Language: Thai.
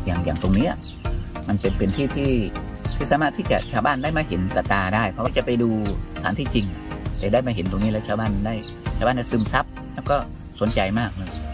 อย่างตรงนี้มันเป็นที่สามารถที่จะชาวบ้านได้มาเห็นกับตาได้เพราะว่าจะไปดูสถานที่จริงแต่ได้มาเห็นตรงนี้แล้วชาวบ้านได้ซึมซับแล้วก็สนใจมากเลย